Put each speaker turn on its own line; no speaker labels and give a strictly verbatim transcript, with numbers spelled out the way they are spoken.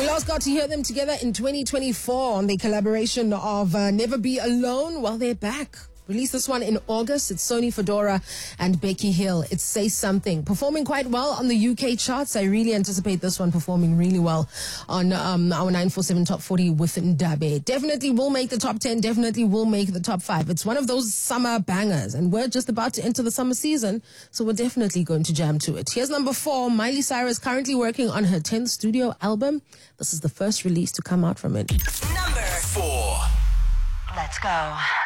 We last got to hear them together in twenty twenty-four on the collaboration of uh, Never Be Alone. Well, they're back. Released this one in August. It's Sony Fedora and Becky Hill. It's Say Something. Performing quite well on the U K charts. I really anticipate this one performing really well on um, our nine four seven Top forty with Ndabe. Definitely will make the top ten. Definitely will make the top five. It's one of those summer bangers. And we're just about to enter the summer season. So we're definitely going to jam to it. Here's number four. Miley Cyrus currently working on her tenth studio album. This is the first release to come out from it.
Number four.
Let's go.